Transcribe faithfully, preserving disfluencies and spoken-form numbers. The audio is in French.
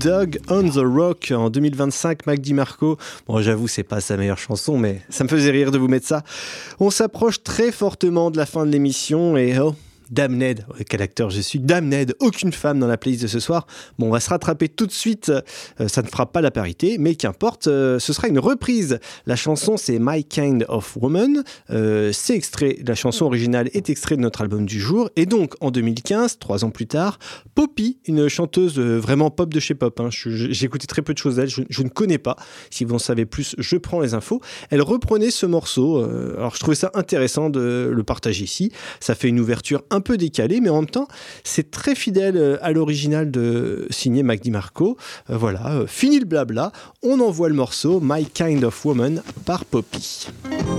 Dog on the Rock en deux mille vingt-cinq, Mac DiMarco. Bon, j'avoue, c'est pas sa meilleure chanson, mais ça me faisait rire de vous mettre ça. On s'approche très fortement de la fin de l'émission et oh, Damned, quel acteur je suis, Damned, aucune femme dans la playlist de ce soir. Bon, on va se rattraper tout de suite, euh, ça ne fera pas la parité, mais qu'importe, euh, ce sera une reprise. La chanson, c'est My Kind of Woman, euh, c'est extrait, la chanson originale est extrait de notre album du jour, et donc en deux mille quinze, trois ans plus tard, Poppy, une chanteuse euh, vraiment pop de chez pop, hein, je, j'ai écouté très peu de choses d'elle, je, je ne connais pas, si vous en savez plus, je prends les infos, elle reprenait ce morceau, euh, alors je trouvais ça intéressant de le partager ici, ça fait une ouverture un peu décalé, mais en même temps, c'est très fidèle à l'original de signé Mac DiMarco. Euh, voilà, euh, fini le blabla, on envoie le morceau My Kind of Woman par Poppy.